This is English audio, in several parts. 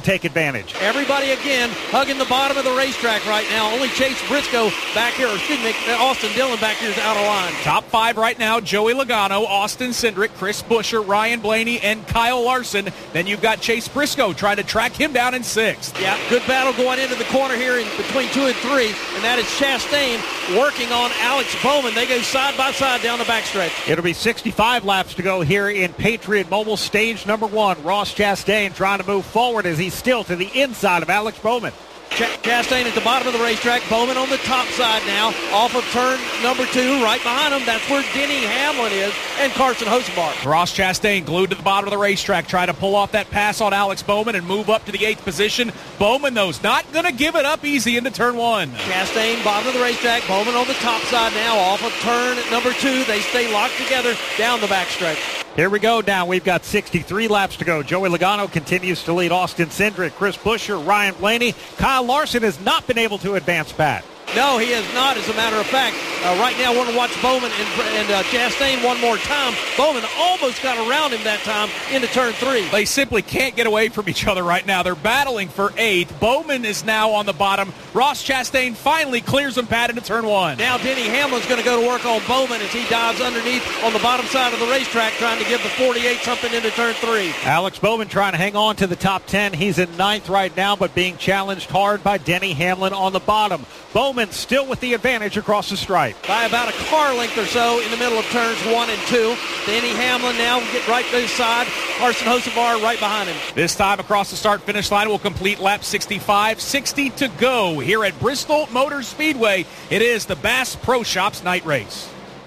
take advantage. Everybody again hugging the bottom of the racetrack right now. Only Chase Briscoe back here, or excuse me, Austin Dillon back here is out of line. Top 5 right now, Joey Logano, Austin Cindric, Chris Buescher, Ryan Blaney, and Kyle Larson. Then you've got Chase Briscoe trying to track him down in 6th. Yeah, good battle going into the corner here in between 2 and 3, and that is Chastain working on Alex Bowman. They go side by side down the backstretch. It'll be 65 laps to go here in Patriot Mobile stage number 1. Ross Chastain trying to move forward as he's still to the inside of Alex Bowman. Chastain at the bottom of the racetrack. Bowman on the top side now, off of turn number 2. Right behind him, that's where Denny Hamlin is, and Carson Hocevar. Ross Chastain glued to the bottom of the racetrack, trying to pull off that pass on Alex Bowman and move up to the 8th position. Bowman, though, is not going to give it up easy into turn 1. Chastain, bottom of the racetrack. Bowman on the top side now, off of turn number 2. They stay locked together down the backstretch. Here we go now. We've got 63 laps to go. Joey Logano continues to lead. Austin Cindric, Chris Buescher, Ryan Blaney. Kyle Larson has not been able to advance, Pat. No, he has not, as a matter of fact. Right now, I want to watch Bowman and Chastain one more time. Bowman almost got around him that time into turn 3. They simply can't get away from each other right now. They're battling for 8th. Bowman is now on the bottom. Ross Chastain finally clears him, Pat, into turn 1. Now Denny Hamlin's going to go to work on Bowman as he dives underneath on the bottom side of the racetrack, trying to give the 48 something into turn 3. Alex Bowman trying to hang on to the top 10. He's in 9th right now, but being challenged hard by Denny Hamlin on the bottom. Bowman still with the advantage across the stripe. By about a car length or so in the middle of turns 1 and 2. Denny Hamlin now get right to his side. Carson Hocevar right behind him. This time across the start-finish line will complete lap 65. 60 to go here at Bristol Motor Speedway. It is the Bass Pro Shops night race.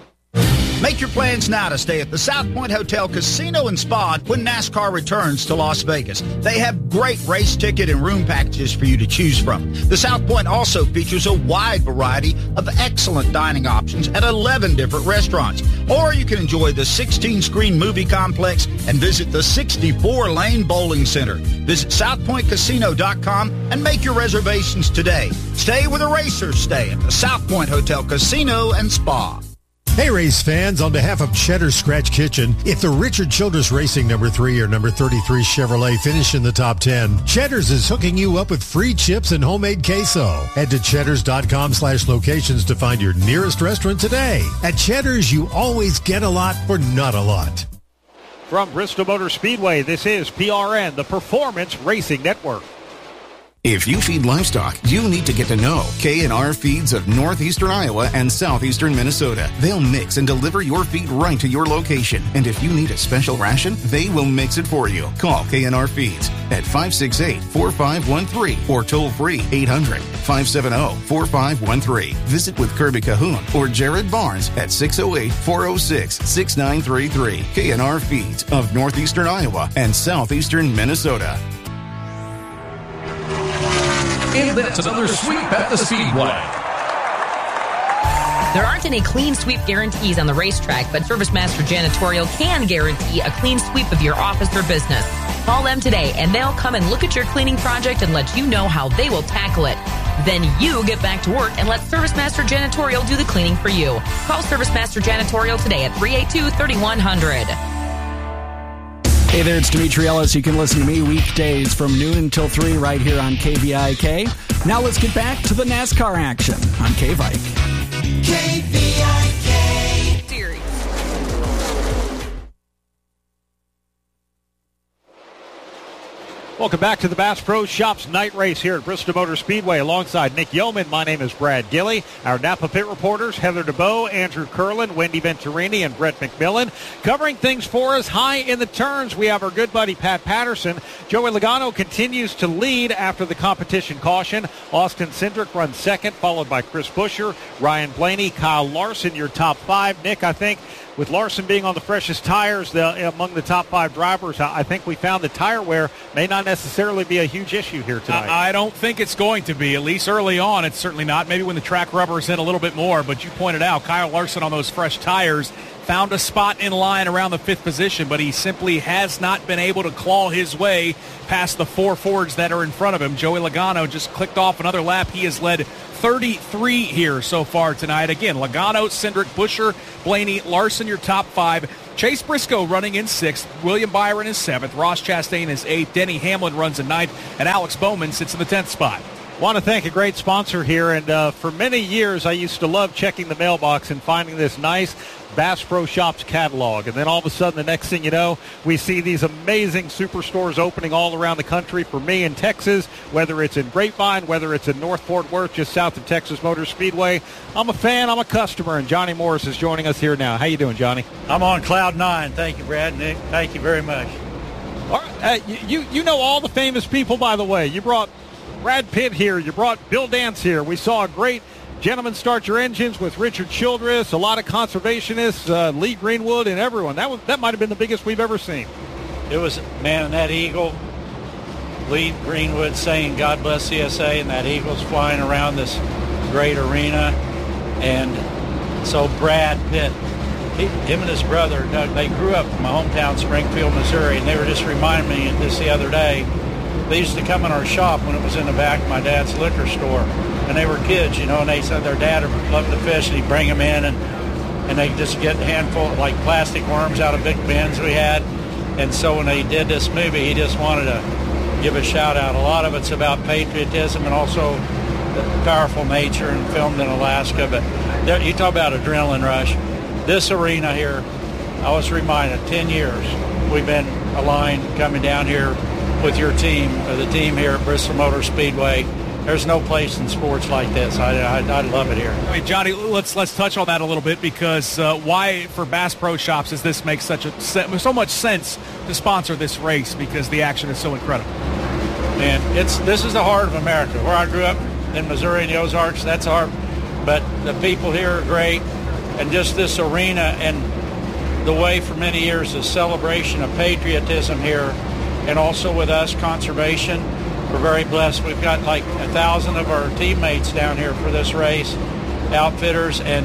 Make your plans now to stay at the South Point Hotel Casino and Spa when NASCAR returns to Las Vegas. They have great race ticket and room packages for you to choose from. The South Point also features a wide variety of excellent dining options at 11 different restaurants. Or you can enjoy the 16-screen movie complex and visit the 64-lane bowling center. Visit SouthPointCasino.com and make your reservations today. Stay where the racers stay at the South Point Hotel Casino and Spa. Hey, race fans, on behalf of Cheddar's Scratch Kitchen, if the Richard Childress Racing number 3 or number 33 Chevrolet finish in the top 10, Cheddar's is hooking you up with free chips and homemade queso. Head to cheddars.com/locations to find your nearest restaurant today. At Cheddar's, you always get a lot for not a lot. From Bristol Motor Speedway, this is PRN, the Performance Racing Network. If you feed livestock, you need to get to know K&R Feeds of northeastern Iowa and southeastern Minnesota. They'll mix and deliver your feed right to your location. And if you need a special ration, they will mix it for you. Call K&R Feeds at 568-4513 or toll free 800-570-4513. Visit with Kirby Cahoon or Jared Barnes at 608-406-6933. K&R Feeds of northeastern Iowa and southeastern Minnesota. And that's another sweep at the Speedway. There aren't any clean sweep guarantees on the racetrack, but ServiceMaster Janitorial can guarantee a clean sweep of your office or business. Call them today, and they'll come and look at your cleaning project and let you know how they will tackle it. Then you get back to work and let ServiceMaster Janitorial do the cleaning for you. Call ServiceMaster Janitorial today at 382-3100. Hey there, it's Dimitri Ellis. You can listen to me weekdays from noon until 3 right here on KVIK. Now let's get back to the NASCAR action on K-Vike. KVIK Series. Welcome back to the Bass Pro Shops night race here at Bristol Motor Speedway. Alongside Nick Yeoman, my name is Brad Gilley. Our Napa Pit reporters, Heather DeBoe, Andrew Curlin, Wendy Venturini, and Brett McMillan. Covering things for us high in the turns, we have our good buddy Pat Patterson. Joey Logano continues to lead after the competition caution. Austin Cindric runs second, followed by Chris Buescher, Ryan Blaney, Kyle Larson, your top 5. Nick, I think with Larson being on the freshest tires among the top 5 drivers, I think we found that tire wear may not necessarily be a huge issue here tonight. I don't think it's going to be, at least early on. It's certainly not. Maybe when the track rubber is in a little bit more, but you pointed out Kyle Larson on those fresh tires found a spot in line around the 5th position, but he simply has not been able to claw his way past the 4 Fords that are in front of him. Joey Logano just clicked off another lap. He has led 33 here so far tonight. Again, Logano, Cindric, Buescher, Blaney, Larson, your top 5. Chase Briscoe running in 6th, William Byron is 7th, Ross Chastain is 8th, Denny Hamlin runs in 9th, and Alex Bowman sits in the 10th spot. Want to thank a great sponsor here, and for many years I used to love checking the mailbox and finding this nice Bass Pro Shops catalog, and then all of a sudden the next thing you know, we see these amazing superstores opening all around the country. For me in Texas, whether it's in Grapevine, whether it's in North Fort Worth, just south of Texas Motor Speedway, I'm a fan, I'm a customer, and Johnny Morris is joining us here now. How you doing, Johnny? I'm on cloud 9. Thank you, Brad. Nick, thank you very much. All right, you know all the famous people, by the way. You brought Brad Pitt here. You brought Bill Dance here. We saw a great Gentlemen Start Your Engines with Richard Childress, a lot of conservationists, Lee Greenwood, and everyone. That might have been the biggest we've ever seen. It was, man, that eagle, Lee Greenwood saying, "God bless CSA," and that eagle's flying around this great arena. And so Brad Pitt, him and his brother, Doug, they grew up in my hometown, Springfield, Missouri, and they were just reminding me of this the other day. They used to come in our shop when it was in the back of my dad's liquor store. And they were kids, and they said their dad loved to fish, and he'd bring them in, and they'd just get a handful of, like, plastic worms out of big bins we had. And so when they did this movie, he just wanted to give a shout-out. A lot of it's about patriotism and also the powerful nature, and filmed in Alaska. But you talk about adrenaline rush. This arena here, I was reminded, 10 years we've been aligned coming down here with your team, or the team here at Bristol Motor Speedway. There's no place in sports like this. I love it here. I mean, Johnny, let's touch on that a little bit, because why for Bass Pro Shops does this make so much sense to sponsor this race, because the action is so incredible? Man, this is the heart of America. Where I grew up in Missouri and the Ozarks, that's hard. But the people here are great, and just this arena and the way for many years is celebration of patriotism here, and also with us, conservation. We're very blessed. We've got like 1,000 of our teammates down here for this race, outfitters, and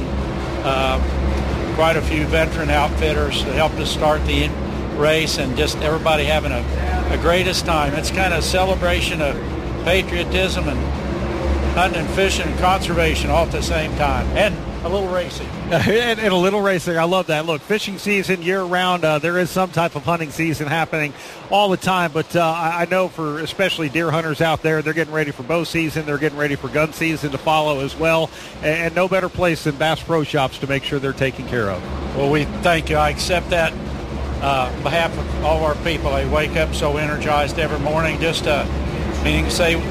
quite a few veteran outfitters that helped us start the race, and just everybody having a greatest time. It's kind of a celebration of patriotism and hunting and fishing and conservation all at the same time, and a little racing. and a little racing. I love that. Look, fishing season year-round, there is some type of hunting season happening all the time, but I know for especially deer hunters out there, they're getting ready for bow season. They're getting ready for gun season to follow as well, and no better place than Bass Pro Shops to make sure they're taken care of. Well, we thank you. I accept that on behalf of all of our people. I wake up so energized every morning, just meaning say we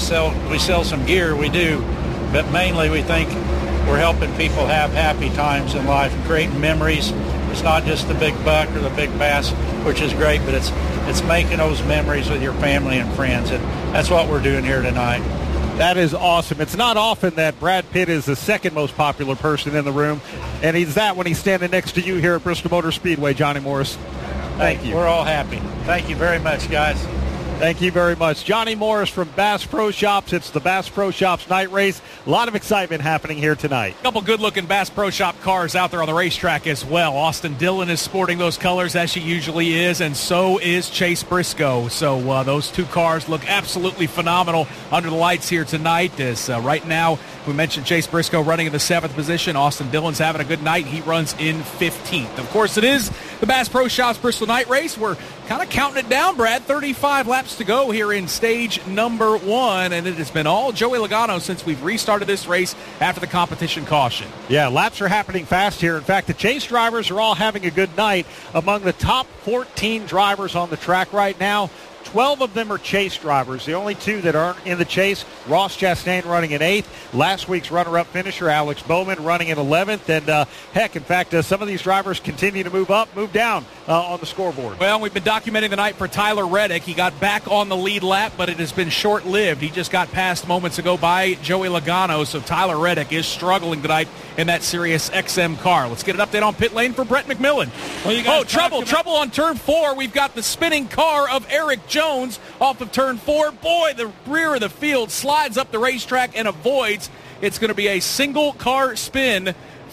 sell some gear, we do, but mainly we think we're helping people have happy times in life and creating memories. It's not just the big buck or the big bass, which is great, but it's making those memories with your family and friends, and that's what we're doing here tonight. That is awesome. It's not often that Brad Pitt is the second most popular person in the room, and he's that when he's standing next to you here at Bristol Motor Speedway, Johnny Morris. Thank you. We're all happy. Thank you very much, guys. Thank you very much. Johnny Morris from Bass Pro Shops. It's the Bass Pro Shops night race. A lot of excitement happening here tonight. A couple good-looking Bass Pro Shop cars out there on the racetrack as well. Austin Dillon is sporting those colors as she usually is, and so is Chase Briscoe. So those two cars look absolutely phenomenal under the lights here tonight. As right now, we mentioned Chase Briscoe running in the 7th position. Austin Dillon's having a good night. He runs in 15th. Of course, it is the Bass Pro Shops Bristol night race. We're kind of counting it down, Brad. 35 laps to go here in stage number 1, and it has been all Joey Logano since we've restarted this race after the competition caution. Yeah, laps are happening fast here. In fact, the Chase drivers are all having a good night. Among the top 14 drivers on the track right now, 12 of them are Chase drivers. The only two that aren't in the Chase, Ross Chastain running in 8th. Last week's runner-up finisher, Alex Bowman, running in 11th. And, heck, in fact, some of these drivers continue to move up, move down on the scoreboard. Well, we've been documenting the night for Tyler Reddick. He got back on the lead lap, but it has been short-lived. He just got passed moments ago by Joey Logano, so Tyler Reddick is struggling tonight in that Sirius XM car. Let's get an update on pit lane for Brett McMillan. Well, trouble on turn 4. We've got the spinning car of Eric Jones off of turn 4. Boy, the rear of the field slides up the racetrack and avoids. It's going to be a single car spin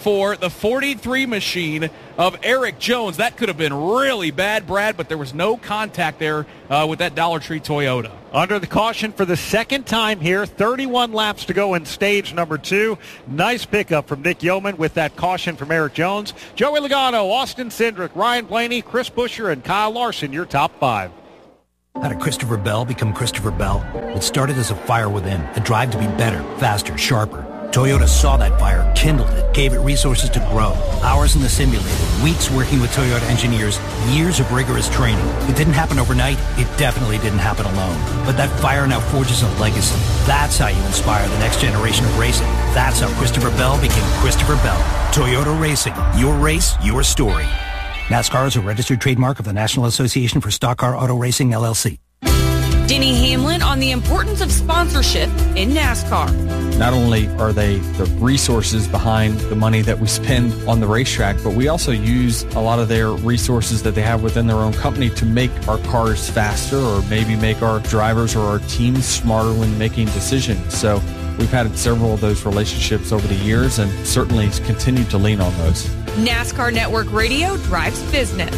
for the 43 machine of Eric Jones. That could have been really bad, Brad, but there was no contact there with that Dollar Tree Toyota. Under the caution for the second time here, 31 laps to go in stage number 2. Nice pickup from Nick Yeoman with that caution from Eric Jones. Joey Logano, Austin Cindric, Ryan Blaney, Chris Buescher, and Kyle Larson, your top 5. How did Christopher Bell become Christopher Bell? It started as a fire within, a drive to be better, faster, sharper. Toyota saw that fire, kindled it, gave it resources to grow. Hours in the simulator, weeks working with Toyota engineers, years of rigorous training. It didn't happen overnight. It definitely didn't happen alone. But that fire now forges a legacy. That's how you inspire the next generation of racing. That's how Christopher Bell became Christopher Bell. Toyota Racing. Your race, your story. NASCAR is a registered trademark of the National Association for Stock Car Auto Racing, LLC. Denny Hamlin on the importance of sponsorship in NASCAR. Not only are they the resources behind the money that we spend on the racetrack, but we also use a lot of their resources that they have within their own company to make our cars faster or maybe make our drivers or our teams smarter when making decisions. So we've had several of those relationships over the years and certainly continue to lean on those. NASCAR Network Radio drives business.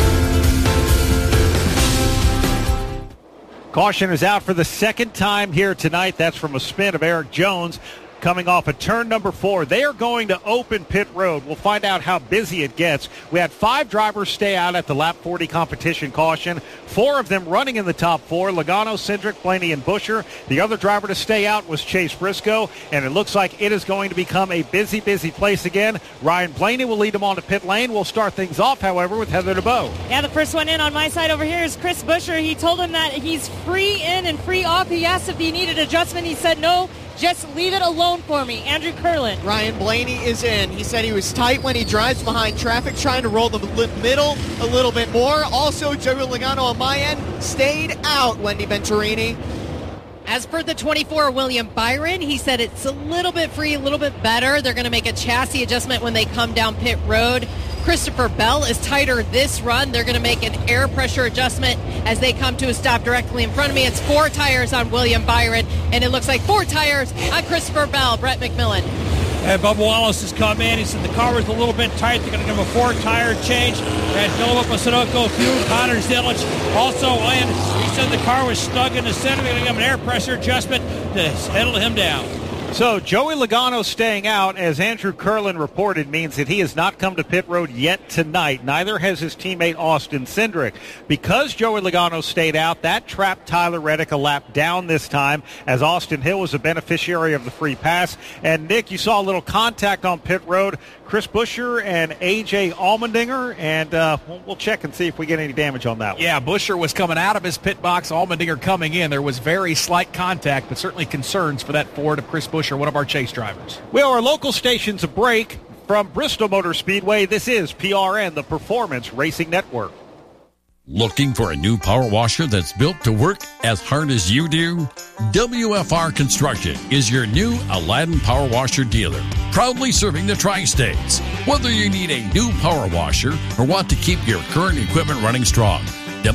Caution is out for the second time here tonight. That's from a spin of Eric Jones coming off of turn number 4. They are going to open pit road. We'll find out how busy it gets. We had 5 drivers stay out at the lap 40 competition caution. 4 of them running in the top 4. Logano, Cindric, Blaney, and Buescher. The other driver to stay out was Chase Briscoe, and it looks like it is going to become a busy place again. Ryan Blaney will lead them on to pit lane. We'll start things off, however, with Heather DeBow. Yeah, the first one in on my side over here is Chris Buescher. He told him that he's free in and free off. He asked if he needed adjustment. He said no. Just leave it alone for me. Andrew Curlin. Ryan Blaney is in. He said he was tight when he drives behind traffic, trying to roll the middle a little bit more. Also, Joey Logano on my end stayed out, Wendy Venturini. As per the 24, William Byron, he said it's a little bit free, a little bit better. They're going to make a chassis adjustment when they come down pit road. Christopher Bell is tighter this run. They're going to make an air pressure adjustment as they come to a stop directly in front of me. It's 4 tires on William Byron, and it looks like 4 tires on Christopher Bell. Brett McMillan. And Bubba Wallace has come in. He said the car was a little bit tight. They're going to give him a 4-tire change. And Philip Sunoco, Hugh, Connor Zilic also in. He said the car was snug in the center. They're going to give him an air pressure adjustment to settle him down. So Joey Logano staying out, as Andrew Curlin reported, means that he has not come to pit road yet tonight. Neither has his teammate Austin Cindric. Because Joey Logano stayed out, that trapped Tyler Reddick a lap down this time, as Austin Hill was a beneficiary of the free pass. And Nick, you saw a little contact on pit road. Chris Buescher and A.J. Allmendinger, and we'll check and see if we get any damage on that one. Yeah, Buescher was coming out of his pit box, Allmendinger coming in. There was very slight contact, but certainly concerns for that Ford of Chris Buescher, one of our chase drivers. Well, our local station's a break. From Bristol Motor Speedway, this is PRN, the Performance Racing Network. Looking for a new power washer that's built to work as hard as you do? WFR Construction is your new Aladdin Power Washer dealer, proudly serving the tri-states. Whether you need a new power washer or want to keep your current equipment running strong,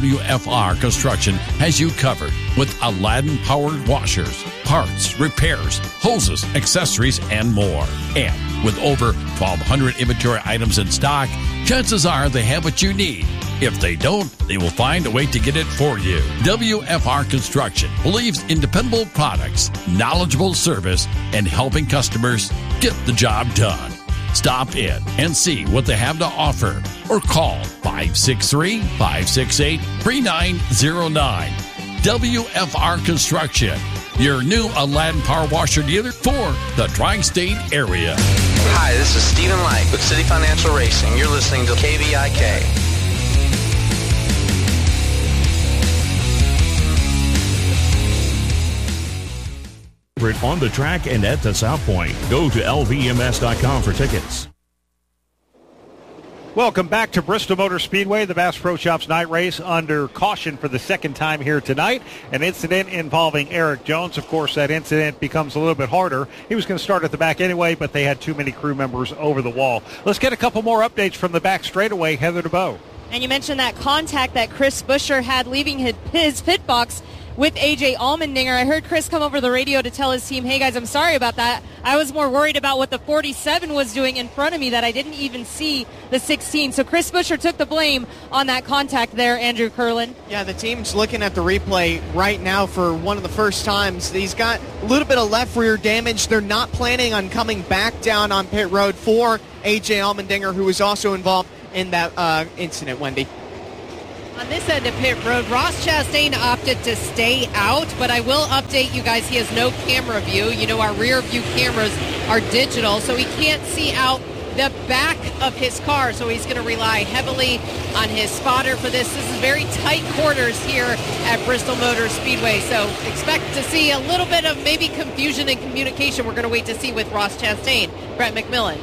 WFR Construction has you covered with Aladdin-powered washers, parts, repairs, hoses, accessories, and more. And with over 1,200 inventory items in stock, chances are they have what you need. If they don't, they will find a way to get it for you. WFR Construction believes in dependable products, knowledgeable service, and helping customers get the job done. Stop in and see what they have to offer or call 563-568-3909. WFR Construction, your new Aladdin Power Washer dealer for the tri-state area. Hi, this is Stephen Light with City Financial Racing. You're listening to KVIK. On the track and at the South Point. Go to lvms.com for tickets. Welcome back to Bristol Motor Speedway, the Bass Pro Shops night race under caution for the second time here tonight. An incident involving Eric Jones. Of course, that incident becomes a little bit harder. He was going to start at the back anyway, but they had too many crew members over the wall. Let's get a couple more updates from the back straightaway. Heather DeBow. And you mentioned that contact that Chris Buescher had leaving his pit box. with A.J. Allmendinger. I heard Chris come over the radio to tell his team, hey guys, I'm sorry about that. I was more worried about what the 47 was doing in front of me that I didn't even see the 16. So Chris Buescher took the blame on that contact there, Andrew Curlin. Yeah, the team's looking at the replay right now for one of the first times. He's got a little bit of left rear damage. They're not planning on coming back down on pit road for A.J. Allmendinger, who was also involved in that incident, Wendy. On this end of pit road, Ross Chastain opted to stay out, but I will update you guys, he has no camera view. You know, our rear view cameras are digital, so he can't see out the back of his car, so he's going to rely heavily on his spotter for this. This is very tight quarters here at Bristol Motor Speedway, so expect to see a little bit of maybe confusion in communication. We're going to wait to see with Ross Chastain. Brett McMillan.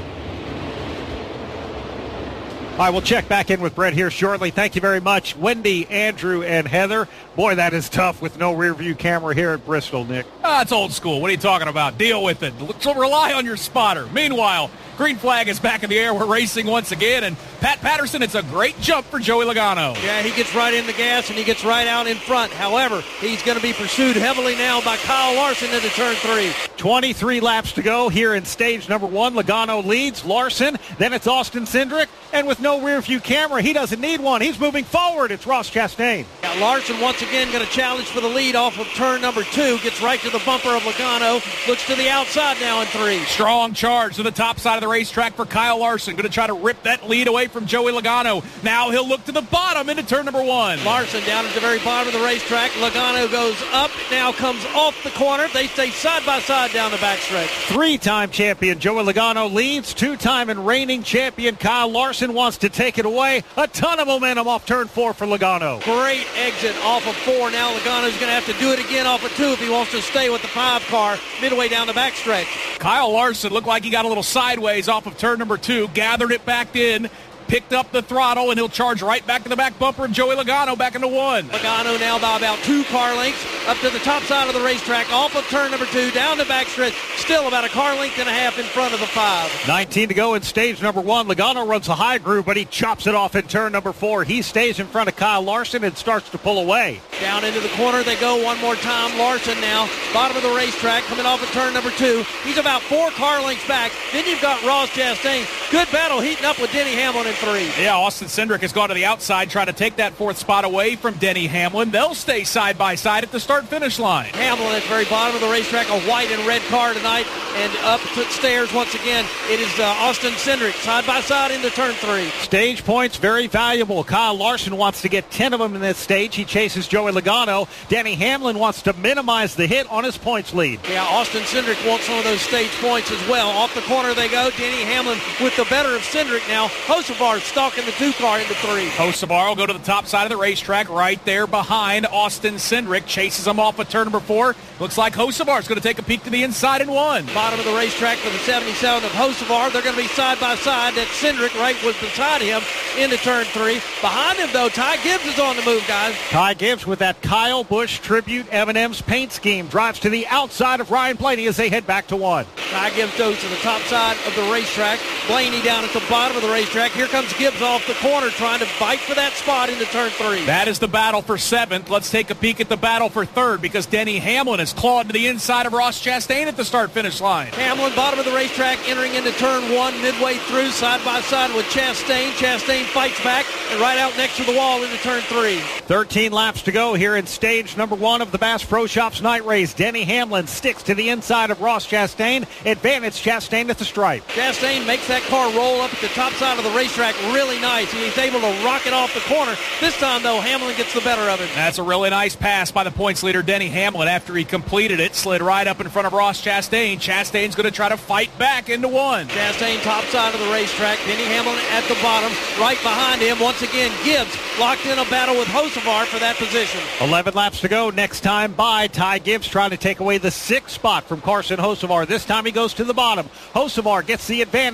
All right, we'll check back in with Brett here shortly. Thank you very much, Wendy, Andrew, and Heather. Boy, that is tough with no rear view camera here at Bristol, Nick. It's old school. What are you talking about? Deal with it. So rely on your spotter. Meanwhile, green flag is back in the air. We're racing once again, and Pat Patterson, it's a great jump for Joey Logano. Yeah, he gets right in the gas, and he gets right out in front. However, he's going to be pursued heavily now by Kyle Larson into turn 3. 23 laps to go here in stage number 1. Logano leads, Larson, then it's Austin Cindric, and with no rear view camera, he doesn't need one. He's moving forward. It's Ross Chastain. Yeah, Larson once again going to challenge for the lead off of turn number 2. Gets right to the bumper of Logano. Looks to the outside now in 3. Strong charge to the top side of the racetrack for Kyle Larson. Going to try to rip that lead away from Joey Logano. Now he'll look to the bottom into turn number 1. Larson down at the very bottom of the racetrack. Logano goes up, now comes off the corner. They stay side by side down the backstretch. 3-time champion Joey Logano leads. 2-time and reigning champion Kyle Larson wants to take it away. A ton of momentum off turn 4 for Logano. Great exit off of 4. Now Logano's going to have to do it again off of 2 if he wants to stay with the 5 car midway down the backstretch. Kyle Larson looked like he got a little sideways off of turn number 2, gathered it back in, picked up the throttle, and he'll charge right back to the back bumper of Joey Logano back into 1. Logano now by about 2 car lengths up to the top side of the racetrack, off of turn number 2, down the backstretch, still about a car length and a half in front of the 5. 19 to go in stage number 1. Logano runs a high groove, but he chops it off in turn number 4. He stays in front of Kyle Larson and starts to pull away. Down into the corner they go one more time. Larson now, bottom of the racetrack, coming off of turn number 2. He's about 4 car lengths back. Then you've got Ross Chastain. Good battle heating up with Denny Hamlin in 3. Yeah, Austin Cindric has gone to the outside, trying to take that 4th spot away from Denny Hamlin. They'll stay side by side at the start-finish line. Hamlin at the very bottom of the racetrack, a white and red car tonight, and up the stairs once again. It is Austin Cindric side by side into turn 3. Stage points very valuable. Kyle Larson wants to get 10 of them in this stage. He chases Joey Logano. Denny Hamlin wants to minimize the hit on his points lead. Yeah, Austin Cindric wants some of those stage points as well. Off the corner they go. Denny Hamlin with the better of Cindric now. Hocevar stalking the 2 car into 3. Hocevar will go to the top side of the racetrack right there behind Austin Cindric. Chases him off at turn number 4. Looks like Hocevar is going to take a peek to the inside in 1. Bottom of the racetrack for the 77 of Hocevar. They're going to be side by side. That Cindric right was beside him into turn 3. Behind him, though, Ty Gibbs is on the move, guys. Ty Gibbs with that Kyle Busch tribute M&M's paint scheme drives to the outside of Ryan Blaney as they head back to 1. Ty Gibbs goes to the top side of the racetrack. Blaney down at the bottom of the racetrack. Here comes Gibbs off the corner trying to fight for that spot into turn 3. That is the battle for 7th. Let's take a peek at the battle for 3rd because Denny Hamlin has clawed to the inside of Ross Chastain at the start-finish line. Hamlin, bottom of the racetrack, entering into turn 1, midway through, side by side with Chastain. Chastain fights back and right out next to the wall into turn 3. 13 laps to go here in stage number 1 of the Bass Pro Shops night race. Denny Hamlin sticks to the inside of Ross Chastain. Advantage Chastain at the stripe. Chastain makes that car roll up at the top side of the racetrack really nice, and he's able to rock it off the corner. This time, though, Hamlin gets the better of it. That's a really nice pass by the points leader, Denny Hamlin. After he completed it, slid right up in front of Ross Chastain. Chastain's going to try to fight back into 1. Chastain top side of the racetrack. Denny Hamlin at the bottom. Right behind him, once again, Gibbs locked in a battle with Hocevar for that position. 11 laps to go. Next time by Ty Gibbs trying to take away the 6th spot from Carson Hocevar. This time he goes to the bottom. Hocevar gets the advantage. Now Ty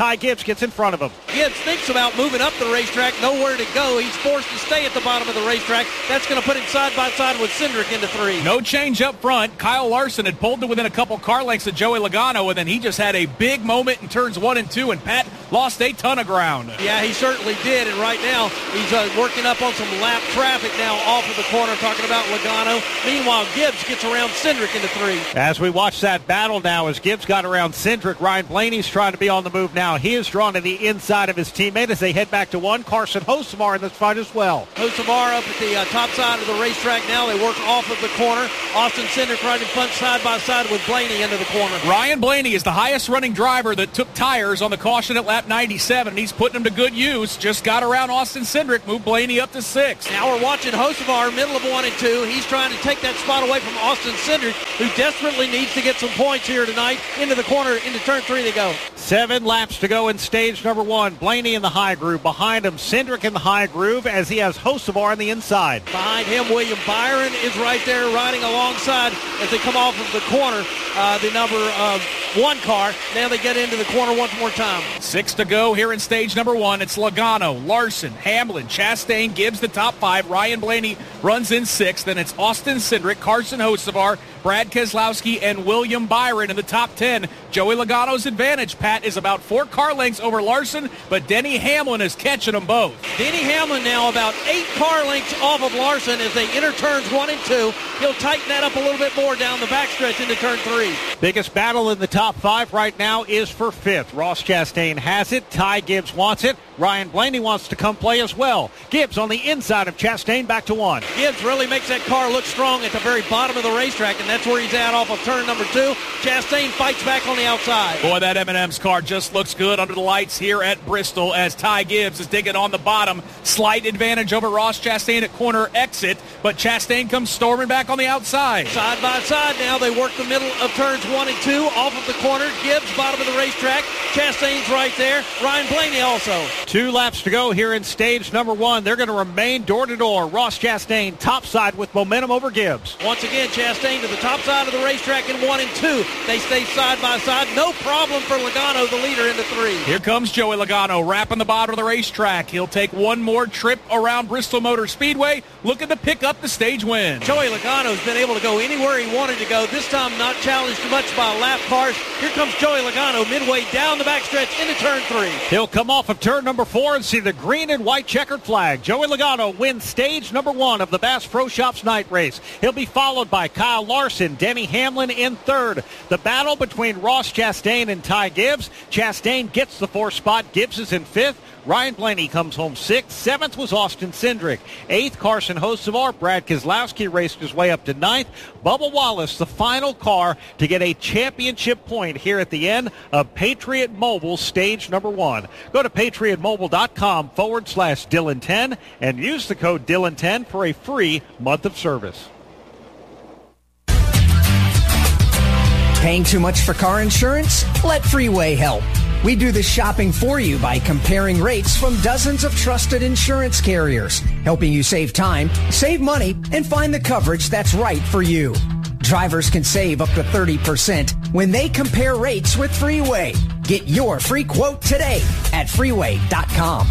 Ty Gibbs gets in front of him. Gibbs thinks about moving up the racetrack, nowhere to go. He's forced to stay at the bottom of the racetrack. That's going to put him side by side with Cindric into 3. No change up front. Kyle Larson had pulled to within a couple car lengths of Joey Logano, and then he just had a big moment in turns 1 and 2, and Pat lost a ton of ground. Yeah, he certainly did, and right now he's working up on some lap traffic now off of the corner, talking about Logano. Meanwhile, Gibbs gets around Cindric into 3. As we watch that battle now, as Gibbs got around Cindric, Ryan Blaney's trying to be on the move now. He is drawn to the inside of his teammate as they head back to 1. Carson Hocevar in this fight as well. Hocevar up at the top side of the racetrack now. They work off of the corner. Austin Cindric right in front side by side with Blaney into the corner. Ryan Blaney is the highest running driver that took tires on the caution at lap 97. He's putting them to good use. Just got around Austin Cindric, moved Blaney up to 6. Now we're watching Hocevar, middle of 1 and 2. He's trying to take that spot away from Austin Cindric, who desperately needs to get some points here tonight. Into the corner, into turn 3 they go. 7 laps to go in stage number 1. Blaney in the high groove. Behind him, Cindric in the high groove as he has Hocevar on the inside. Behind him, William Byron is right there riding alongside as they come off of the corner. The number 1 car. Now they get into the corner once more time. 6 to go here in stage number 1. It's Logano, Larson, Hamlin, Chastain, Gibbs the top 5. Ryan Blaney runs in 6th. Then it's Austin Cindric, Carson Hocevar, Brad Keselowski, and William Byron in the top 10. Joey Logano's advantage, Pat, is about 4 car lengths over Larson, but Denny Hamlin is catching them both. Denny Hamlin now about 8 car lengths off of Larson as they enter turns 1 and 2. He'll tighten that up a little bit more down the backstretch into turn 3. Biggest battle in the top 5 right now is for 5th. Ross Chastain has it. Ty Gibbs wants it. Ryan Blaney wants to come play as well. Gibbs on the inside of Chastain back to 1. Gibbs really makes that car look strong at the very bottom of the racetrack, and that's where he's at off of turn number 2. Chastain fights back on the outside. Boy, that M&M's car just looks good under the lights here at Bristol as Ty Gibbs is digging on the bottom. Slight advantage over Ross Chastain at corner exit, but Chastain comes storming back on the outside. Side by side now, they work the middle of turns 1 and 2 off of the corner. Gibbs, bottom of the racetrack. Chastain's right there. Ryan Blaney also. 2 laps to go here in stage number 1. They're going to remain door to door. Ross Chastain topside with momentum over Gibbs. Once again, Chastain to the top side of the racetrack in 1 and 2. They stay side by side. No problem for Logano, the leader, into 3. Here comes Joey Logano wrapping the bottom of the racetrack. He'll take one more trip around Bristol Motor Speedway, looking to pick up the stage win. Joey Logano's been able to go anywhere he wanted to go. This time not challenged too much by lap cars. Here comes Joey Logano midway down the backstretch into turn 3. He'll come off of turn number 4 and see the green and white checkered flag. Joey Logano wins stage number 1 of the Bass Pro Shops night race. He'll be followed by Kyle Larson, Denny Hamlin in 3rd. The battle between Ross Chastain and Ty Gibbs. Chastain gets the 4th spot. Gibbs is in 5th. Ryan Blaney comes home 6th. 7th was Austin Cindric. 8th, Carson Hocevar. Brad Keselowski raced his way up to 9th. Bubba Wallace, the final car to get a championship point here at the end of Patriot Mobile stage number 1. Go to patriotmobile.com/Dylan10 and use the code Dylan10 for a free month of service. Paying too much for car insurance? Let Freeway help. We do the shopping for you by comparing rates from dozens of trusted insurance carriers, helping you save time, save money, and find the coverage that's right for you. Drivers can save up to 30% when they compare rates with Freeway. Get your free quote today at freeway.com.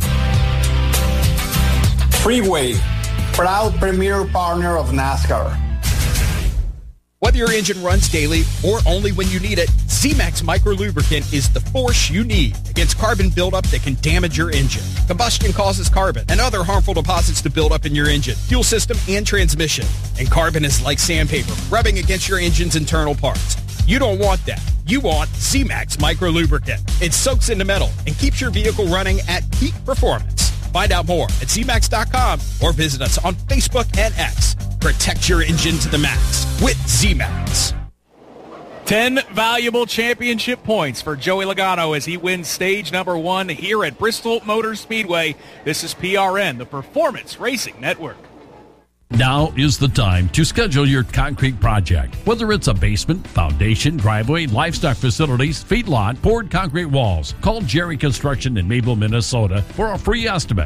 Freeway, proud premier partner of NASCAR. Whether your engine runs daily or only when you need it, Z-Max Micro Lubricant is the force you need against carbon buildup that can damage your engine. Combustion causes carbon and other harmful deposits to build up in your engine, fuel system, and transmission. And carbon is like sandpaper, rubbing against your engine's internal parts. You don't want that. You want Z-Max Micro Lubricant. It soaks into metal and keeps your vehicle running at peak performance. Find out more at ZMax.com or visit us on Facebook and X. Protect your engine to the max with Z-Max. 10 valuable championship points for Joey Logano as he wins stage number 1 here at Bristol Motor Speedway. This is PRN, the Performance Racing Network. Now is the time to schedule your concrete project. Whether it's a basement, foundation, driveway, livestock facilities, feedlot, poured concrete walls, call Jerry Construction in Maple, Minnesota for a free estimate.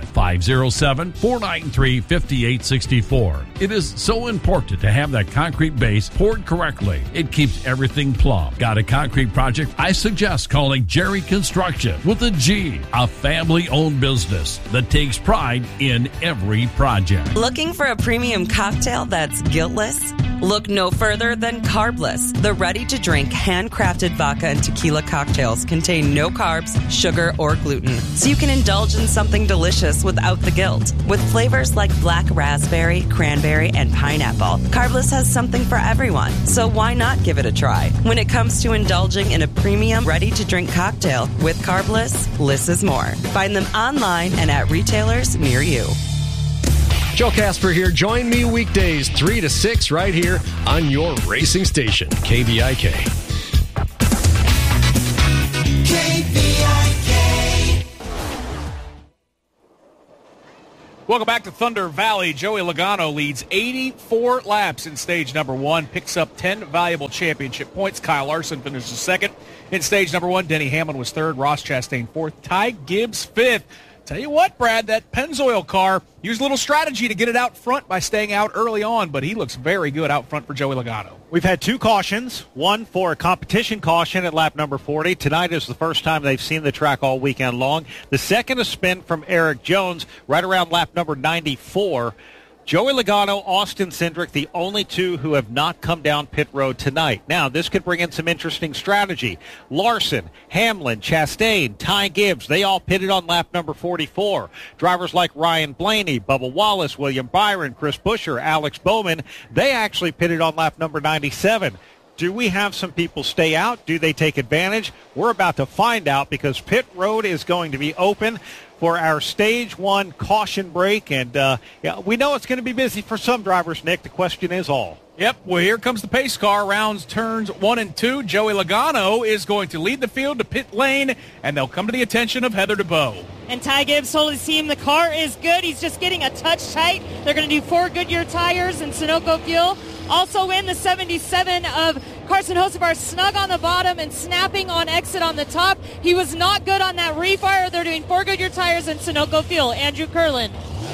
507-493-5864. It is so important to have that concrete base poured correctly. It keeps everything plumb. Got a concrete project? I suggest calling Jerry Construction with a G, a family-owned business that takes pride in every project. Looking for a premium cocktail that's guiltless? Look no further than Carbless. The ready-to-drink, handcrafted vodka and tequila cocktails contain no carbs, sugar, or gluten, so you can indulge in something delicious without the guilt. With flavors like black raspberry, cranberry, and pineapple, Carbless has something for everyone, so why not give it a try? When it comes to indulging in a premium, ready-to-drink cocktail with Carbless, less is more. Find them online and at retailers near you. Joe Casper here. Join me weekdays 3 to 6 right here on your racing station, KVIK. KVIK. Welcome back to Thunder Valley. Joey Logano leads 84 laps in stage number 1, picks up 10 valuable championship points. Kyle Larson finishes second in stage number 1. Denny Hamlin was third. Ross Chastain fourth. Ty Gibbs fifth. Tell you what, Brad, that Pennzoil car used a little strategy to get it out front by staying out early on, but he looks very good out front for Joey Logano. We've had 2 cautions, one for a competition caution at lap number 40. Tonight is the first time they've seen the track all weekend long. The second, a spin from Eric Jones right around lap number 94. Joey Logano, Austin Cindric, the only 2 who have not come down pit road tonight. Now, this could bring in some interesting strategy. Larson, Hamlin, Chastain, Ty Gibbs, they all pitted on lap number 44. Drivers like Ryan Blaney, Bubba Wallace, William Byron, Chris Buescher, Alex Bowman, they actually pitted on lap number 97. Do we have some people stay out? Do they take advantage? We're about to find out because pit road is going to be open for our stage 1 caution break. And we know it's going to be busy for some drivers, Nick. The question is all. Yep, well, here comes the pace car. Rounds turns 1 and 2. Joey Logano is going to lead the field to pit lane, and they'll come to the attention of Heather DeBow. And Ty Gibbs told his team the car is good. He's just getting a touch tight. They're going to do 4 Goodyear tires and Sunoco fuel. Also in the 77 of Carson Hocevar, snug on the bottom and snapping on exit on the top. He was not good on that refire. They're doing 4 Goodyear tires and Sunoco fuel. Andrew Curlin.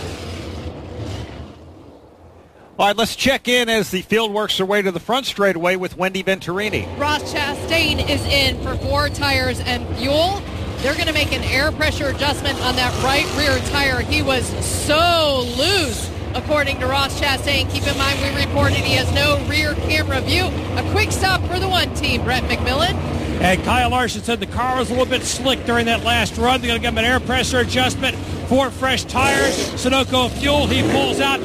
All right, let's check in as the field works their way to the front straightaway with Wendy Venturini. Ross Chastain is in for 4 tires and fuel. They're going to make an air pressure adjustment on that right rear tire. He was so loose, according to Ross Chastain. Keep in mind, we reported he has no rear camera view. A quick stop for the 1 team, Brett McMillan. And Kyle Larson said the car was a little bit slick during that last run. They're going to give him an air pressure adjustment, 4 fresh tires, Sunoco fuel. He pulls out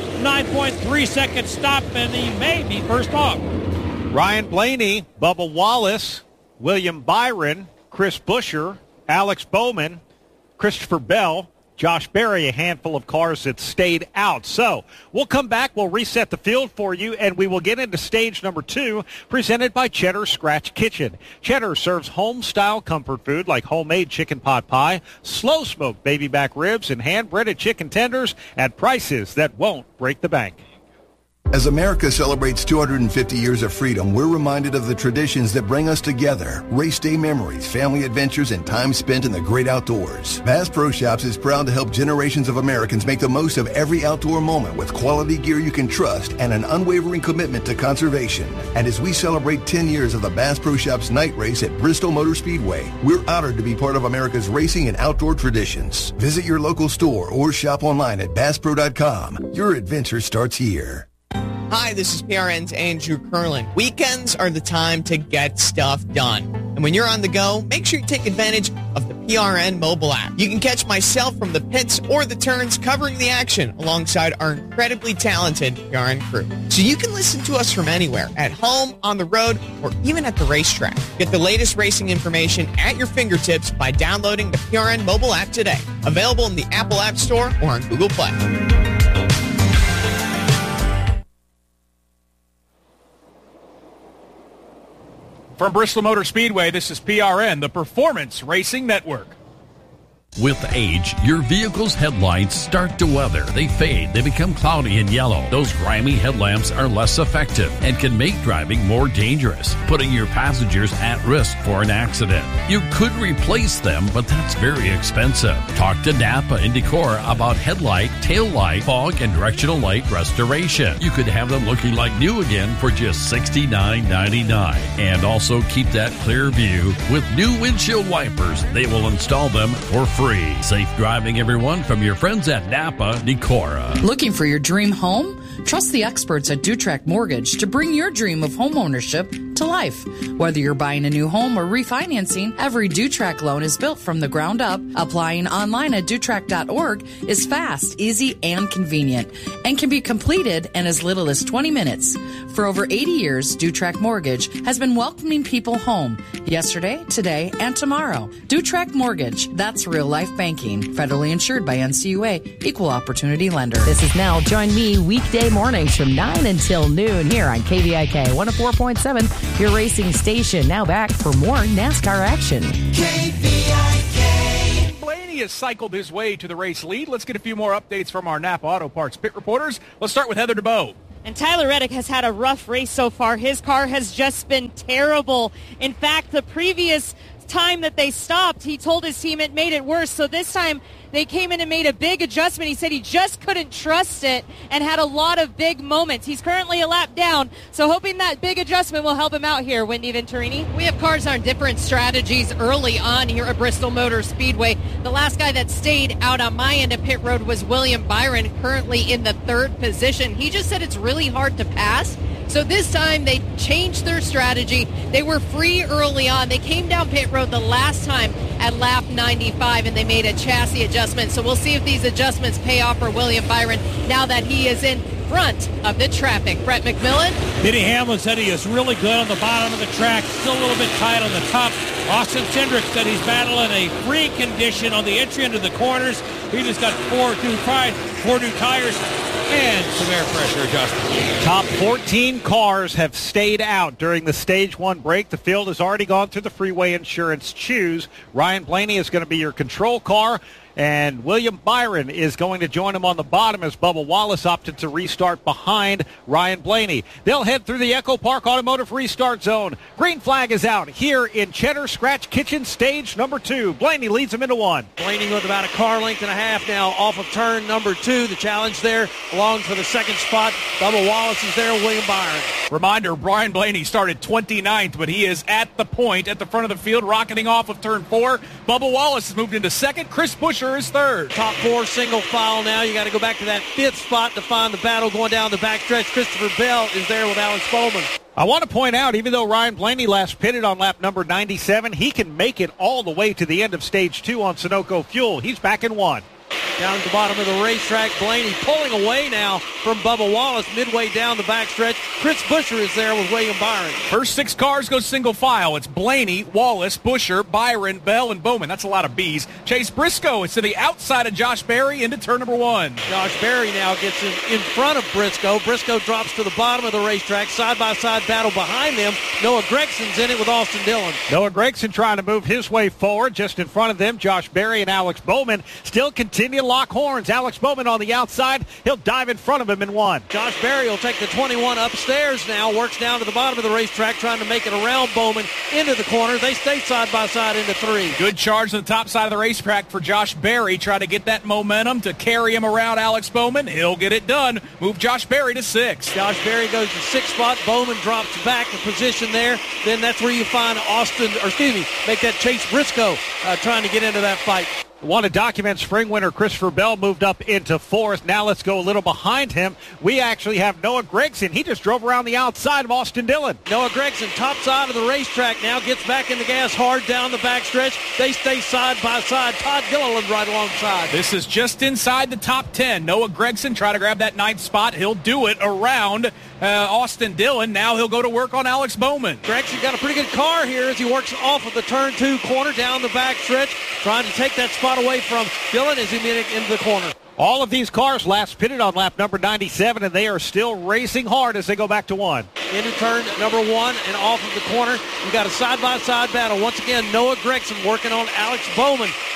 9.3 second stop, and he may be first off. Ryan Blaney, Bubba Wallace, William Byron, Chris Buescher, Alex Bowman, Christopher Bell, Josh Berry, a handful of cars that stayed out. So we'll come back, we'll reset the field for you, and we will get into stage number 2, presented by Cheddar Scratch Kitchen. Cheddar serves home-style comfort food like homemade chicken pot pie, slow-smoked baby back ribs, and hand-breaded chicken tenders at prices that won't break the bank. As America celebrates 250 years of freedom, we're reminded of the traditions that bring us together. Race day memories, family adventures, and time spent in the great outdoors. Bass Pro Shops is proud to help generations of Americans make the most of every outdoor moment with quality gear you can trust and an unwavering commitment to conservation. And as we celebrate 10 years of the Bass Pro Shops night race at Bristol Motor Speedway, we're honored to be part of America's racing and outdoor traditions. Visit your local store or shop online at BassPro.com. Your adventure starts here. Hi, this is PRN's Andrew Curlin. Weekends are the time to get stuff done. And when you're on the go, make sure you take advantage of the PRN mobile app. You can catch myself from the pits or the turns covering the action alongside our incredibly talented PRN crew. So you can listen to us from anywhere, at home, on the road, or even at the racetrack. Get the latest racing information at your fingertips by downloading the PRN mobile app today. Available in the Apple App Store or on Google Play. From Bristol Motor Speedway, this is PRN, the Performance Racing Network. With age, your vehicle's headlights start to weather. They fade, they become cloudy and yellow. Those grimy headlamps are less effective and can make driving more dangerous, putting your passengers at risk for an accident. You could replace them, but that's very expensive. Talk to Napa and Decorah about headlight, tail light, fog, and directional light restoration. You could have them looking like new again for just $69.99. And also keep that clear view with new windshield wipers. They will install them for free. Safe driving, everyone, from your friends at Napa Decorah. Looking for your dream home? Trust the experts at Dutrack Mortgage to bring your dream of home ownership to life. Whether you're buying a new home or refinancing, every Dutrack loan is built from the ground up. Applying online at Dutrack.org is fast, easy, and convenient, and can be completed in as little as 20 minutes. For over 80 years, Dutrack Mortgage has been welcoming people home yesterday, today, and tomorrow. Dutrack Mortgage, that's real life banking. Federally insured by NCUA, Equal Opportunity Lender. This is Nell. Join me weekday mornings from 9 until noon here on KVIK 104.7, your racing station. Now back for more NASCAR action. KVIK. Blaney has cycled his way to the race lead. Let's get a few more updates from our Napa Auto Parts pit reporters. Let's start with Heather DeBow. And Tyler Reddick has had a rough race so far. His car has just been terrible. In fact, the previous time that they stopped, he told his team it made it worse. So this time they came in and made a big adjustment. He said he just couldn't trust it and had a lot of big moments. He's currently a lap down, so hoping that big adjustment will help him out here. Wendy Venturini. We have cars on different strategies early on here at Bristol Motor Speedway. The last guy that stayed out on my end of pit road was William Byron, currently in the third position. He just said it's really hard to pass. So this time they changed their strategy. They were free early on. They came down pit road the last time at lap 95 and they made a chassis adjustment. So we'll see if these adjustments pay off for William Byron now that he is in front of the traffic. Brett McMillan. Denny Hamlin said he is really good on the bottom of the track, still a little bit tight on the top. Austin Cindric said he's battling a free condition on the entry into the corners. He just got four new tires and some air pressure adjustments. Top 14 cars have stayed out during the Stage 1 break. The field has already gone through the Freeway Insurance Choose. Ryan Blaney is going to be your control car, and William Byron is going to join him on the bottom as Bubba Wallace opted to restart behind Ryan Blaney. They'll head through the Echo Park Automotive Restart Zone. Green flag is out here in Cheddar Scratch Kitchen, stage number 2. Blaney leads him into 1. Blaney with about a car length and a half now off of turn number 2. The challenge there along for the second spot. Bubba Wallace is there, William Byron. Reminder, Brian Blaney started 29th, but he is at the point at the front of the field, rocketing off of turn 4. Bubba Wallace has moved into second. Chris Buescher is third. Top 4 single file now. You got to go back to that 5th spot to find the battle going down the backstretch. Christopher Bell is there with Alex Bowman. I want to point out, even though Ryan Blaney last pitted on lap number 97, he can make it all the way to the end of stage 2 on Sunoco Fuel. He's back in 1. Down at the bottom of the racetrack, Blaney pulling away now from Bubba Wallace midway down the backstretch. Chris Buescher is there with William Byron. First 6 cars go single file. It's Blaney, Wallace, Buescher, Byron, Bell, and Bowman. That's a lot of B's. Chase Briscoe is to the outside of Josh Berry into turn number 1. Josh Berry now gets in front of Briscoe. Briscoe drops to the bottom of the racetrack. Side-by-side battle behind them. Noah Gregson's in it with Austin Dillon. Noah Gregson trying to move his way forward. Just in front of them, Josh Berry and Alex Bowman still continue to lock horns. Alex Bowman on the outside. He'll dive in front of him in 1. Josh Berry will take the 21 upstairs now. Works down to the bottom of the racetrack trying to make it around Bowman into the corner. They stay side by side into 3. Good charge on the top side of the racetrack for Josh Berry. Try to get that momentum to carry him around Alex Bowman. He'll get it done. Move Josh Berry to 6. Josh Berry goes to 6th spot. Bowman drops back the position there. Then that's where you find make that Chase Briscoe trying to get into that fight. Want to document spring winner Christopher Bell moved up into 4th. Now let's go a little behind him. We actually have Noah Gregson. He just drove around the outside of Austin Dillon. Noah Gregson, top side of the racetrack now, gets back in the gas hard down the backstretch. They stay side by side. Todd Gilliland right alongside. This is just inside the top 10. Noah Gregson try to grab that 9th spot. He'll do it around Austin Dillon. Now he'll go to work on Alex Bowman. Gregson got a pretty good car here as he works off of the turn 2 corner down the backstretch, trying to take that spot away from Dillon as he made it into the corner. All of these cars last pitted on lap number 97, and they are still racing hard as they go back to 1. Into turn number 1 and off of the corner. We've got a side-by-side battle. Once again, Noah Gregson working on Alex Bowman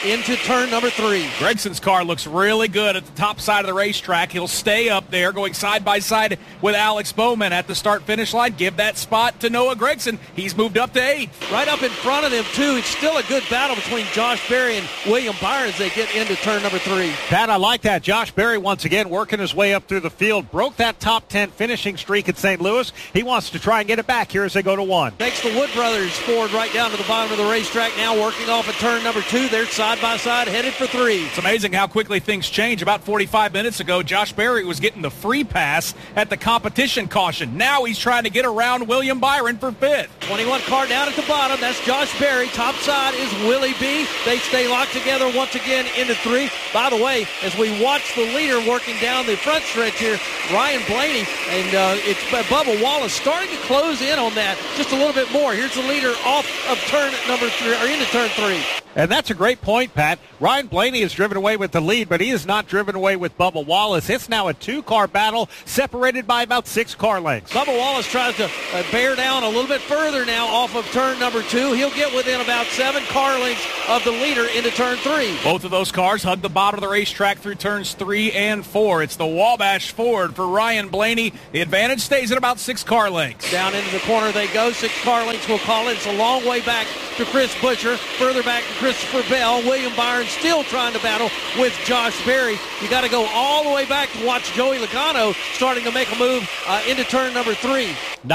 into turn number 3. Gregson's car looks really good at the top side of the racetrack. He'll stay up there going side by side with Alex Bowman at the start-finish line. Give that spot to Noah Gragson. He's moved up to 8th. Right up in front of them, too. It's still a good battle between Josh Berry and William Byron as they get into turn number 3. Pat, I like that. Josh Berry once again working his way up through the field. Broke that top 10 finishing streak at St. Louis. He wants to try and get it back here as they go to 1. Takes the Wood brothers forward right down to the bottom of the racetrack now, working off at turn number 2. They're side by side, headed for 3. It's amazing how quickly things change. About 45 minutes ago, Josh Berry was getting the free pass at the competition caution. Now he's trying to get around William Byron for 5th. 21 car down at the bottom. That's Josh Berry. Top side is Willie B. They stay locked together once again into 3. By the way, as we watch the leader working down the front stretch here, Ryan Blaney, and it's Bubba Wallace starting to close in on that just a little bit more. Here's the leader off of turn number 3, or into turn 3. And that's a great point, Pat. Ryan Blaney has driven away with the lead, but he is not driven away with Bubba Wallace. It's now a 2-car battle separated by about 6 car lengths. Bubba Wallace tries to bear down a little bit further now off of turn number 2. He'll get within about 7 car lengths of the leader into turn 3. Both of those cars hug the bottom of the racetrack through turns 3 and 4. It's the Wabash Ford for Ryan Blaney. The advantage stays at about 6 car lengths. Down into the corner they go. 6 car lengths, we'll call it. It's a long way back to Chris Buescher. Further back to Christopher Bell. William Byron still trying to battle with Josh Berry. You got to go all the way back to watch Joey Logano starting to make a move into turn number 3.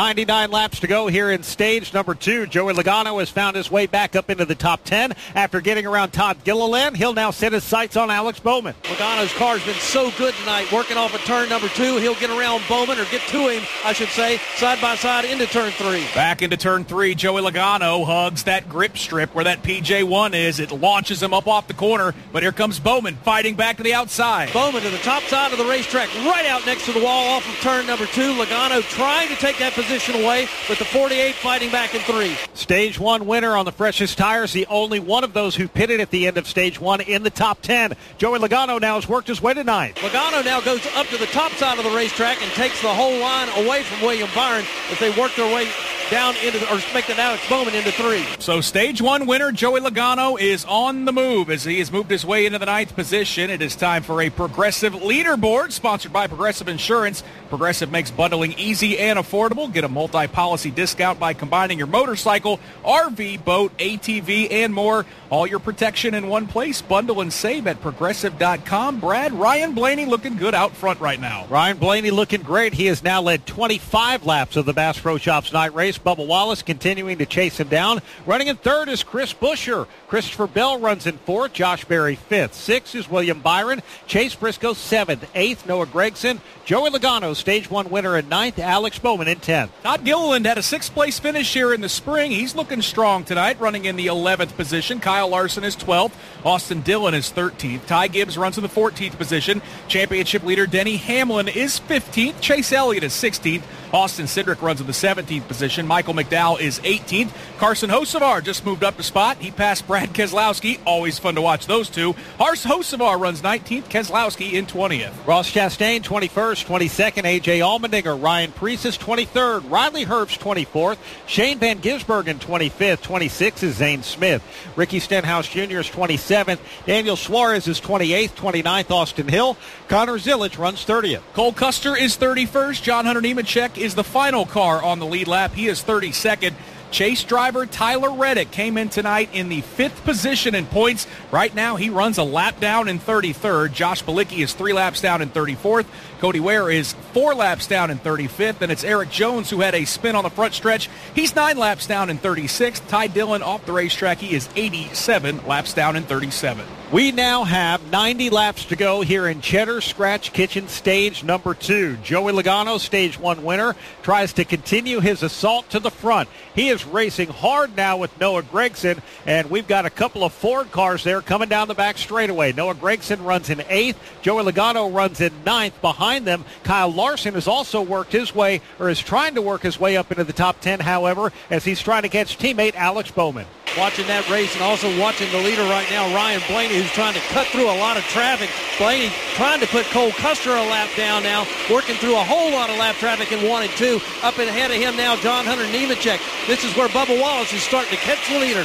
99 laps to go here in stage number 2. Joey Logano has found his way back up into the top 10 after getting around Todd Gilliland. He'll now set his sights on Alex Bowman. Logano's car's been so good tonight, working off of turn number 2. He'll get around Bowman, or get to him, I should say, side by side into turn 3. Back into turn 3, Joey Logano hugs that grip strip where that PJ1 is. It launches him up off the corner, but here comes Bowman fighting back to the outside. Bowman to the top side of the racetrack, right out next to the wall off of turn number 2. Logano trying to take that position away, with the 48 fighting back in 3. Stage 1 winner on the freshest tires, the only one of those who pitted at the end of stage 1 in the top 10. Joey Logano now has worked his way to 9th. Logano now goes up to the top side of the racetrack and takes the whole line away from William Byron as they work their way down into, or make the Alex Bowman into 3. So stage 1 winner Joey Logano is on the move as he has moved his way into the 9th position. It is time for a Progressive leaderboard sponsored by Progressive Insurance. Progressive makes bundling easy and affordable. Get a multi-policy discount by combining your motorcycle, RV, boat, ATV, and more. All your protection in one place. Bundle and save at Progressive.com. Brad, Ryan Blaney looking good out front right now. Ryan Blaney looking great. He has now led 25 laps of the Bass Pro Shops night race. Bubba Wallace continuing to chase him down. Running in 3rd is Chris Buescher. Christopher Bell runs in 4th. Josh Berry 5th. 6th is William Byron. Chase Briscoe 7th. 8th, Noah Gragson. Joey Logano, stage 1 winner in 9th. Alex Bowman in 10th. Todd Gilliland had a 6th place finish here in the spring. He's looking strong tonight, running in the 11th position. Kyle Larson is 12th. Austin Dillon is 13th. Ty Gibbs runs in the 14th position. Championship leader Denny Hamlin is 15th. Chase Elliott is 16th. Austin Cindric runs in the 17th position. Michael McDowell is 18th. Carson Hocevar just moved up a spot. He passed Brad Keselowski. Always fun to watch those two. Hocevar runs 19th. Keselowski in 20th. Ross Chastain 21st. 22nd, A.J. Allmendinger. Ryan Preece is 23rd. Riley Herbst 24th. Shane Van Gisbergen 25th. 26th is Zane Smith. Ricky Stenhouse Jr. is 27th. Daniel Suarez is 28th. 29th, Austin Hill. Connor Zilic runs 30th. Cole Custer is 31st. John Hunter Nemechek is the final car on the lead lap. He is 32nd. Chase driver Tyler Reddick came in tonight in the 5th position in points. Right now he runs a lap down in 33rd. Josh Bilicki is 3 laps down in 34th. Cody Ware is 4 laps down in 35th. And it's Eric Jones who had a spin on the front stretch. He's 9 laps down in 36th. Ty Dillon off the racetrack. He is 87 laps down in 37. We now have 90 laps to go here in Cheddar Scratch Kitchen stage number 2. Joey Logano, stage 1 winner, tries to continue his assault to the front. He is racing hard now with Noah Gragson, and we've got a couple of Ford cars there coming down the back straightaway. Noah Gragson runs in 8th. Joey Logano runs in 9th. Behind them, Kyle Larson has also worked his way, or is trying to work his way up into the top 10, however, as he's trying to catch teammate Alex Bowman. Watching that race and also watching the leader right now, Ryan Blaney, who's trying to cut through a lot of traffic. Blaney trying to put Cole Custer a lap down now, working through a whole lot of lap traffic in 1 and 2. Up and ahead of him now, John Hunter Nemechek. This is where Bubba Wallace is starting to catch the leader.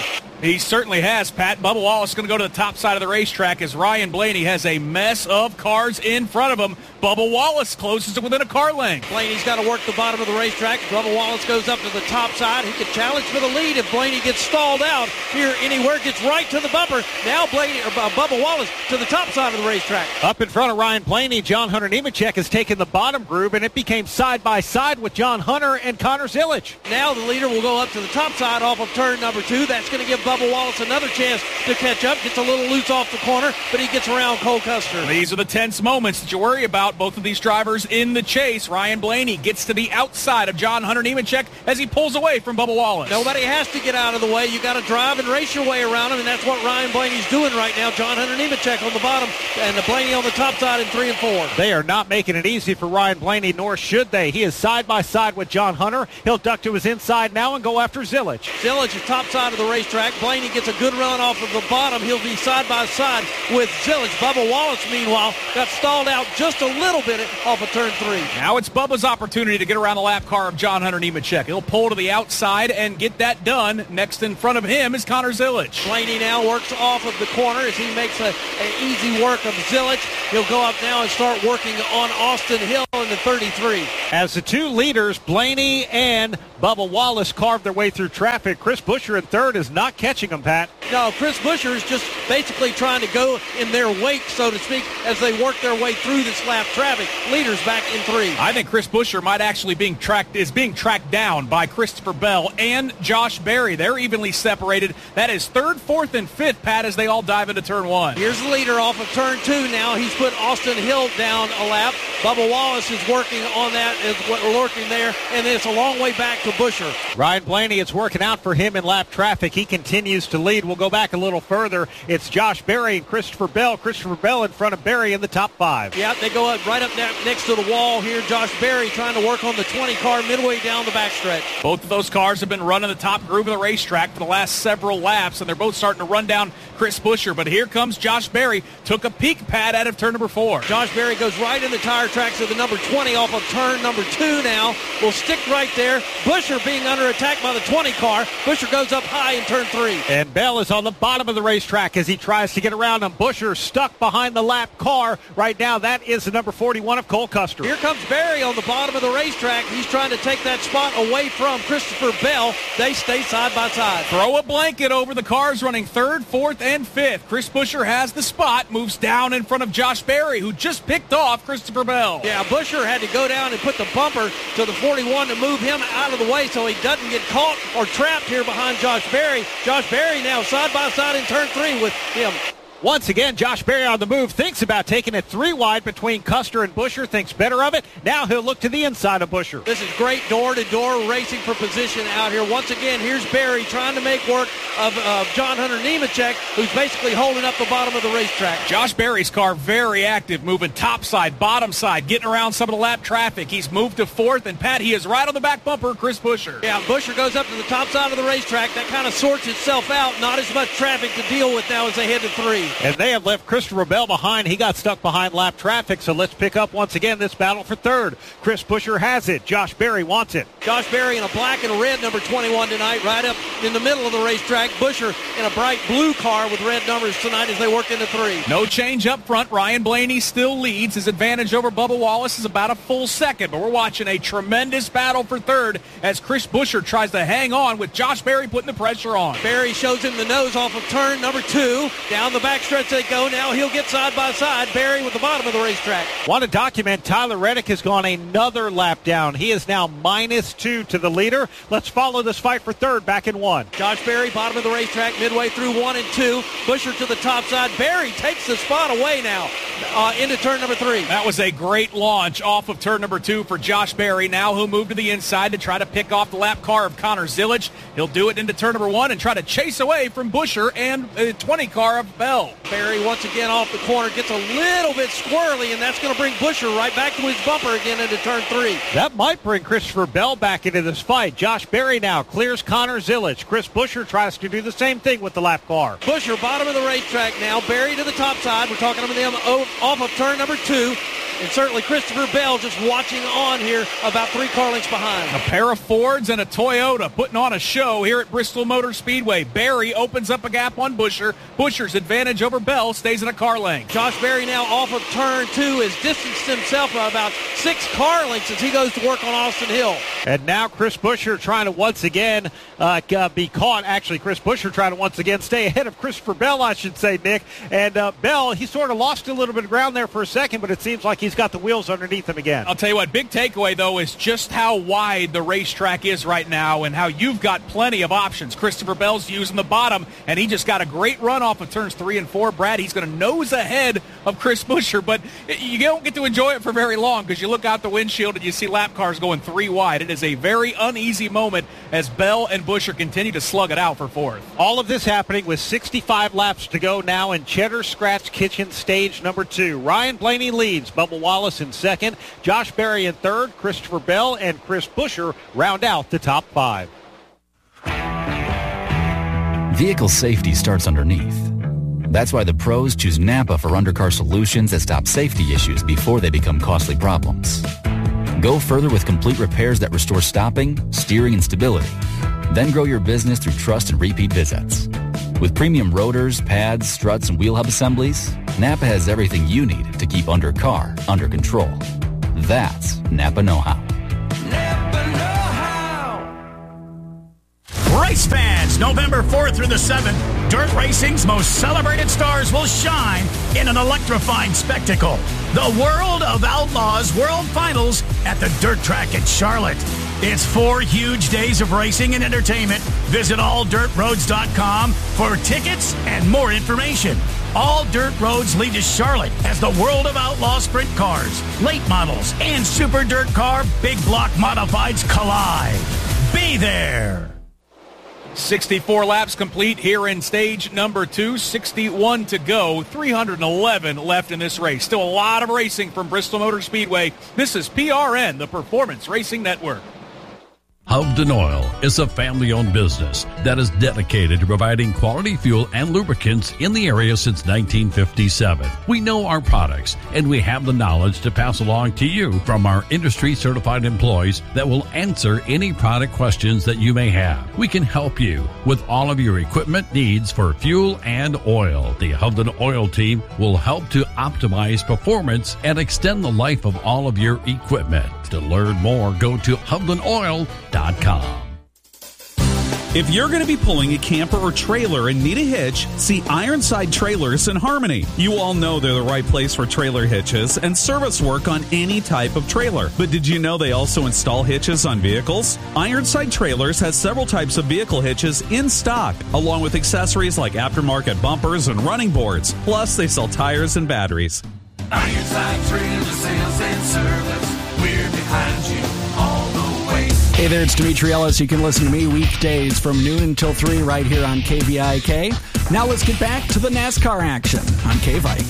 He certainly has, Pat. Bubba Wallace is going to go to the top side of the racetrack as Ryan Blaney has a mess of cars in front of him. Bubba Wallace closes it within a car length. Blaney's got to work the bottom of the racetrack. Bubba Wallace goes up to the top side. He can challenge for the lead if Blaney gets stalled out here anywhere. Gets right to the bumper. Now Bubba Wallace to the top side of the racetrack. Up in front of Ryan Blaney, John Hunter Nemechek has taken the bottom groove, and it became side by side with John Hunter and Connor Zilic. Now the leader will go up to the top side off of turn number 2. That's going to give Bubba Wallace another chance to catch up. Gets a little loose off the corner, but he gets around Cole Custer. These are the tense moments that you worry about. Both of these drivers in the chase. Ryan Blaney gets to the outside of John Hunter Nemechek as he pulls away from Bubba Wallace. Nobody has to get out of the way. You got to drive and race your way around him, and that's what Ryan Blaney's doing right now. John Hunter Nemechek on the bottom and the Blaney on the top side in 3 and 4. They are not making it easy for Ryan Blaney, nor should they. He is side by side with John Hunter. He'll duck to his inside now and go after Zilic. Zilic is top side of the racetrack. Blaney gets a good run off of the bottom. He'll be side by side with Zilic. Bubba Wallace, meanwhile, got stalled out just a little bit off of turn 3. Now it's Bubba's opportunity to get around the lap car of John Hunter Nemechek. He'll pull to the outside and get that done. Next in front of him is Connor Zilic. Blaney now works off of the corner as he makes an easy work of Zilic. He'll go up now and start working on Austin Hill in the 33. As the two leaders, Blaney and Bubba Wallace, carve their way through traffic, Chris Buescher in third is not catching them, Pat. No, Chris Buescher is just basically trying to go in their wake, so to speak, as they work their way through this lap traffic. Leaders back in 3. I think Chris Buescher might actually being tracked down by Christopher Bell and Josh Berry. They're evenly separated. That is 3rd, 4th, and 5th, Pat, as they all dive into turn 1. Here's the leader off of turn 2 now. He's put Austin Hill down a lap. Bubba Wallace is working on that, is lurking there, and it's a long way back to Buescher. Ryan Blaney, it's working out for him in lap traffic. He continues to lead. We'll go back a little further. It's Josh Berry and Christopher Bell. Christopher Bell in front of Berry in the top 5. Yeah, they go up right up next to the wall here. Josh Berry trying to work on the 20 car midway down the backstretch. Both of those cars have been running the top groove of the racetrack for the last several laps, and they're both starting to run down Chris Buescher. But here comes Josh Berry. Took a peek, Pat, out of turn number 4. Josh Berry goes right in the tire tracks of the number 20 off of turn number 2 now. Will stick right there. Buescher being under attack by the 20 car. Buescher goes up high in turn 3. And Bell is on the bottom of the racetrack as he tries to get around him. Buescher stuck behind the lap car right now. That is the number 41 of Cole Custer. Here comes Berry on the bottom of the racetrack. He's trying to take that spot away from Christopher Bell. They stay side by side. Throw a blanket over the cars running 3rd, 4th, and 5th. Chris Buescher has the spot, moves down in front of Josh Berry, who just picked off Christopher Bell. Yeah, Buescher had to go down and put the bumper to the 41 to move him out of the way so he doesn't get caught or trapped here behind Josh Berry. Josh Berry now side by side in turn 3 with him. Once again, Josh Berry on the move, thinks about taking it 3 wide between Custer and Buescher, thinks better of it. Now he'll look to the inside of Buescher. This is great door-to-door racing for position out here. Once again, here's Berry trying to make work of John Hunter Nemechek, who's basically holding up the bottom of the racetrack. Josh Berry's car very active, moving top side, bottom side, getting around some of the lap traffic. He's moved to 4th, and Pat, he is right on the back bumper, Chris Buescher. Yeah, Buescher goes up to the top side of the racetrack. That kind of sorts itself out. Not as much traffic to deal with now as they head to 3. And they have left Christopher Bell behind. He got stuck behind lap traffic, so let's pick up once again this battle for 3rd. Chris Buescher has it. Josh Berry wants it. Josh Berry in a black and red number 21 tonight, right up in the middle of the racetrack. Buescher in a bright blue car with red numbers tonight as they work into 3. No change up front. Ryan Blaney still leads. His advantage over Bubba Wallace is about a full second, but we're watching a tremendous battle for 3rd as Chris Buescher tries to hang on with Josh Berry putting the pressure on. Berry shows him the nose off of turn number 2. Down the backstretch they go. Now he'll get side by side. Berry with the bottom of the racetrack. Want to document Tyler Reddick has gone another lap down. He is now -2 to the leader. Let's follow this fight for 3rd back in 1. Josh Berry, bottom of the racetrack, midway through 1 and 2. Buescher to the top side. Berry takes the spot away now into turn number 3. That was a great launch off of turn number 2 for Josh Berry. Now he'll move to the inside to try to pick off the lap car of Connor Zilic. He'll do it into turn number 1 and try to chase away from Buescher and the 20 car of Bell. Berry once again off the corner, gets a little bit squirrely, and that's going to bring Buescher right back to his bumper again into turn 3. That might bring Christopher Bell back into this fight. Josh Berry now clears Connor Zilic. Chris Buescher tries to do the same thing with the lap car. Buescher, bottom of the racetrack now. Berry to the top side. We're talking about them off of turn number 2. and certainly Christopher Bell just watching on here about 3 car lengths behind. A pair of Fords and a Toyota putting on a show here at Bristol Motor Speedway. Berry opens up a gap on Buescher. Buescher's advantage over Bell stays in a car length. Josh Berry now off of turn 2 has distanced himself by about 6 car lengths as he goes to work on Austin Hill. And now Chris Buescher trying to once again be caught. Actually, Chris Buescher trying to once again stay ahead of Christopher Bell, I should say, Nick. And Bell, he sort of lost a little bit of ground there for a second, but it seems like he's got the wheels underneath him again. I'll tell you what, big takeaway, though, is just how wide the racetrack is right now and how you've got plenty of options. Christopher Bell's using the bottom, and he just got a great run off of turns 3 and 4. Brad, he's going to nose ahead of Chris Buescher, but you don't get to enjoy it for very long because you look out the windshield and you see lap cars going 3 wide. It is a very uneasy moment as Bell and Buescher continue to slug it out for 4th. All of this happening with 65 laps to go now in Cheddar Scratch Kitchen stage number 2. Ryan Blaney leads, Bubba Wallace in second, Josh Berry in third, Christopher Bell and Chris Buescher round out the top 5. Vehicle safety starts underneath. That's why the pros choose Napa for undercar solutions that stop safety issues before they become costly problems. Go further with complete repairs that restore stopping, steering, and stability. Then grow your business through trust and repeat visits. With premium rotors, pads, struts, and wheel hub assemblies, Napa has everything you need to keep undercar under control. That's Napa know-how. Race fans, November 4th through the 7th, dirt racing's most celebrated stars will shine in an electrifying spectacle. The World of Outlaws World Finals at the Dirt Track at Charlotte. It's 4 huge days of racing and entertainment. Visit alldirtroads.com for tickets and more information. All dirt roads lead to Charlotte as the World of Outlaw sprint cars, late models, and super dirt car big block modifieds collide. Be there. 64 laps complete here in stage number 2. 61 to go. 311 left in this race. Still a lot of racing from Bristol Motor Speedway. This is PRN, the Performance Racing Network. Hovden Oil is a family-owned business that is dedicated to providing quality fuel and lubricants in the area since 1957. We know our products, and we have the knowledge to pass along to you from our industry-certified employees that will answer any product questions that you may have. We can help you with all of your equipment needs for fuel and oil. The Hovden Oil team will help to optimize performance and extend the life of all of your equipment. To learn more, go to HovdenOil.com. If you're going to be pulling a camper or trailer and need a hitch, see Ironside Trailers in Harmony. You all know they're the right place for trailer hitches and service work on any type of trailer. But did you know they also install hitches on vehicles? Ironside Trailers has several types of vehicle hitches in stock, along with accessories like aftermarket bumpers and running boards. Plus, they sell tires and batteries. Ironside Trailer Sales and Service. We're behind you all the way. Hey there, it's Dimitri Ellis. You can listen to me weekdays from noon until 3 right here on KVIK. Now let's get back to the NASCAR action on KVIK.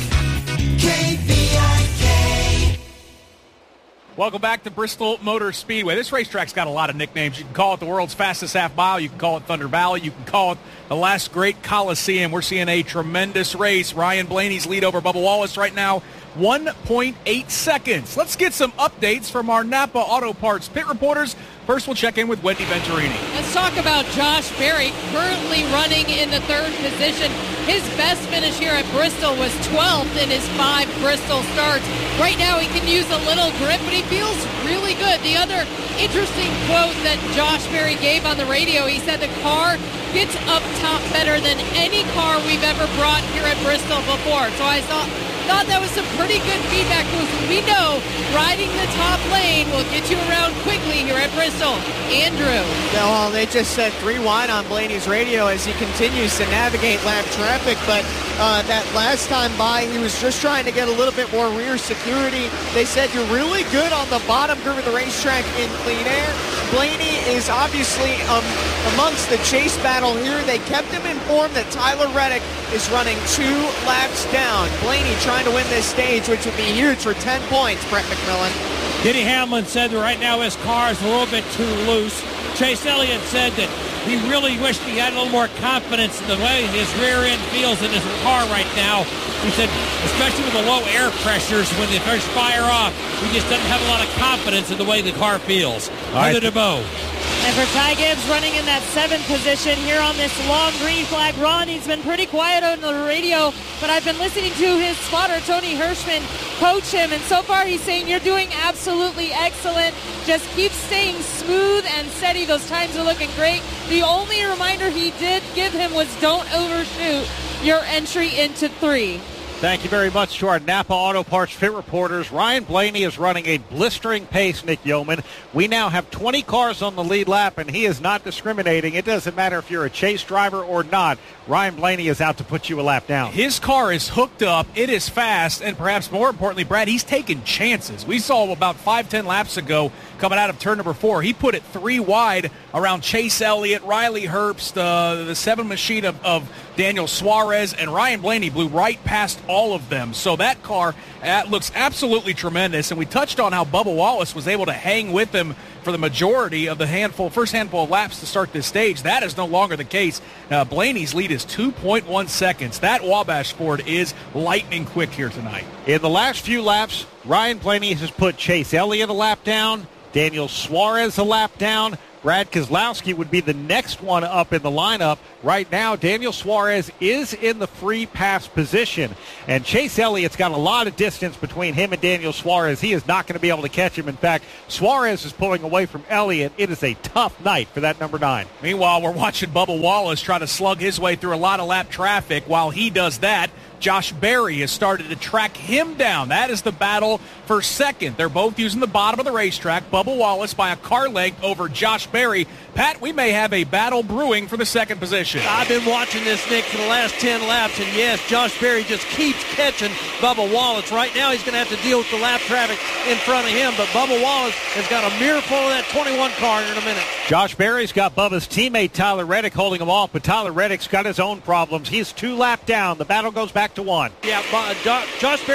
KVIK. Welcome back to Bristol Motor Speedway. This racetrack's got a lot of nicknames. You can call it the world's fastest half mile. You can call it Thunder Valley. You can call it the last great Coliseum. We're seeing a tremendous race. Ryan Blaney's lead over Bubba Wallace right now, 1.8 seconds. Let's get some updates from our Napa Auto Parts pit reporters. First, we'll check in with Wendy Venturini. Let's talk about Josh Berry, currently running in the 3rd position. His best finish here at Bristol was 12th in his 5 Bristol starts. Right now he can use a little grip, but he feels really good. The other interesting quote that Josh Berry gave on the radio, he said the car gets up top better than any car we've ever brought here at Bristol before. So I thought that was some pretty good feedback because we know riding the top lane will get you around quickly here at Bristol. Andrew. Well, they just said 3 wide on Blaney's radio as he continues to navigate lap traffic, but that last time by, he was just trying to get a little bit more rear security. They said you're really good on the bottom curve of the racetrack in clean air. Blaney is obviously amongst the chase battle here. They kept him informed that Tyler Reddick is running 2 laps down. Blaney trying to win this stage, which would be huge for 10 points, Brett McMillan. Denny Hamlin said that right now his car is a little bit too loose. Chase Elliott said that he really wished he had a little more confidence in the way his rear end feels in his car right now. He said, especially with the low air pressures when they first fire off, he just doesn't have a lot of confidence in the way the car feels. Heather DeBow. And for Ty Gibbs running in that 7th position here on this long green flag run, he's been pretty quiet on the radio, but I've been listening to his spotter, Tony Hirschman, coach him, and so far he's saying, you're doing absolutely excellent. Just keep staying smooth and steady. Those times are looking great. The only reminder he did give him was don't overshoot your entry into 3. Thank you very much to our Napa Auto Parts pit reporters. Ryan Blaney is running a blistering pace, Nick Yeoman. We now have 20 cars on the lead lap, and he is not discriminating. It doesn't matter if you're a chase driver or not. Ryan Blaney is out to put you a lap down. His car is hooked up. It is fast, and perhaps more importantly, Brad, he's taking chances. We saw about 5-10 laps ago coming out of turn number 4. He put it 3 wide around Chase Elliott, Riley Herbst, the 7 machine of Daniel Suarez, and Ryan Blaney blew right past all of them. So that car looks absolutely tremendous, and we touched on how Bubba Wallace was able to hang with him for the majority of the first handful of laps to start this stage. That is no longer the case. Blaney's lead is 2.1 seconds. That Wabash Ford is lightning quick here tonight. In the last few laps, Ryan Blaney has put Chase Elliott a lap down, Daniel Suarez a lap down. Brad Keselowski would be the next one up in the lineup. Right now, Daniel Suarez is in the free pass position. And Chase Elliott's got a lot of distance between him and Daniel Suarez. He is not going to be able to catch him. In fact, Suarez is pulling away from Elliott. It is a tough night for that number 9. Meanwhile, we're watching Bubba Wallace try to slug his way through a lot of lap traffic. While he does that, Josh Berry has started to track him down. That is the battle for second. They're both using the bottom of the racetrack. Bubba Wallace by a car length over Josh Berry. Pat, we may have a battle brewing for the second position. I've been watching this, Nick, for the last 10 laps, and yes, Josh Berry just keeps catching Bubba Wallace. Right now, he's going to have to deal with the lap traffic in front of him, but Bubba Wallace has got a mirror full of that 21 car in a minute. Josh Berry's got Bubba's teammate Tyler Reddick holding him off, but Tyler Reddick's got his own problems. He's 2 laps down. The battle goes back to 1. Yeah, Josh Berry